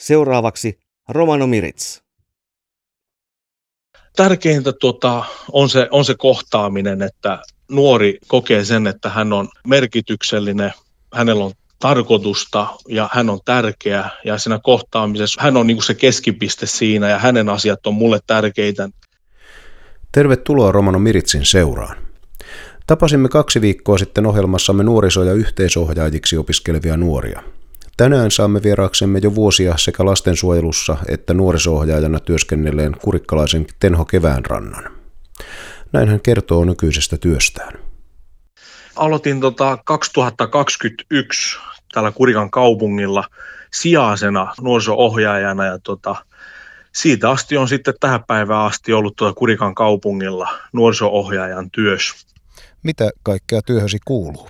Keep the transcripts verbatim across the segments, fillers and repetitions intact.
Seuraavaksi Romano Miritz. Tärkeintä tuota, on, se, on se kohtaaminen, että nuori kokee sen, että hän on merkityksellinen, hänellä on tarkoitusta ja hän on tärkeä ja siinä kohtaamisessa hän on niin kuin se keskipiste siinä ja hänen asiat on mulle tärkeitä. Tervetuloa Romano Miritzin seuraan. Tapasimme kaksi viikkoa sitten ohjelmassamme nuoriso- ja yhteisohjaajiksi opiskelevia nuoria. Tänään saamme vieraaksemme jo vuosia sekä lastensuojelussa että nuoriso-ohjaajana työskennelleen kurikkalaisen Tenho Keväänrannan. Näin hän kertoo nykyisestä työstään. Aloitin tota kaksituhattakaksikymmentäyksi täällä Kurikan kaupungilla sijaisena nuoriso-ohjaajana ja tota, siitä asti on sitten tähän päivään asti ollut tuota Kurikan kaupungilla nuoriso-ohjaajan työssä. Mitä kaikkea työhösi kuuluu?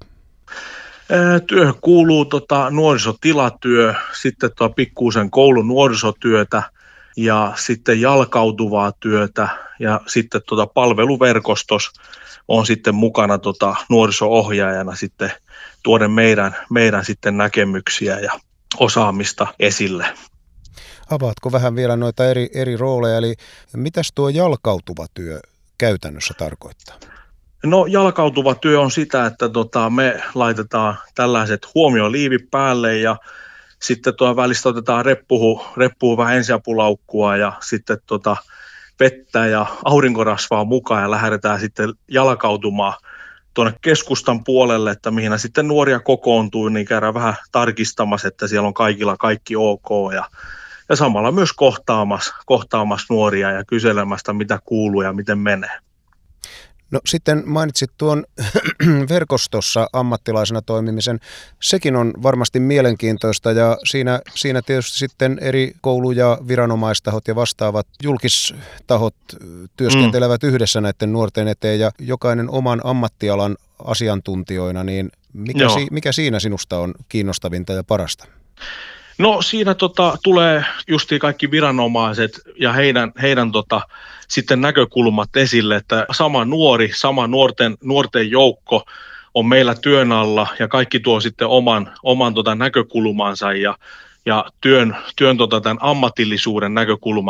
Työhön kuuluu tota nuorisotilatyö, sitten tuo pikkuisen koulun nuorisotyötä ja sitten jalkautuvaa työtä ja sitten tuota palveluverkostos on sitten mukana tota nuoriso-ohjaajana sitten tuoden meidän, meidän sitten näkemyksiä ja osaamista esille. Avaatko vähän vielä noita eri, eri rooleja, eli mitäs tuo jalkautuva työ käytännössä tarkoittaa? No jalkautuva työ on sitä, että tota, me laitetaan tällaiset huomioliivit päälle ja sitten tuo välistä otetaan reppuun, reppuun vähän ensiapulaukkua ja sitten tota, vettä ja aurinkorasvaa mukaan ja lähdetään sitten jalkautumaan tuonne keskustan puolelle, että mihin sitten nuoria kokoontuu, niin käydään vähän tarkistamassa, että siellä on kaikilla kaikki ok ja, ja samalla myös kohtaamassa, kohtaamassa nuoria ja kyselemästä, mitä kuuluu ja miten menee. No sitten mainitsit tuon verkostossa ammattilaisena toimimisen. Sekin on varmasti mielenkiintoista ja siinä, siinä tietysti sitten eri koulu- ja viranomaistahot ja vastaavat julkistahot työskentelevät mm. yhdessä näiden nuorten eteen ja jokainen oman ammattialan asiantuntijoina, niin mikä, si, mikä siinä sinusta on kiinnostavinta ja parasta? No siinä tota, tulee justiin kaikki viranomaiset ja heidän, heidän tota, sitten näkökulmat esille, että sama nuori, sama nuorten, nuorten joukko on meillä työn alla ja kaikki tuo sitten oman, oman tota, näkökulmansa ja, ja työn, työn tota, tämän ammatillisuuden näkökulman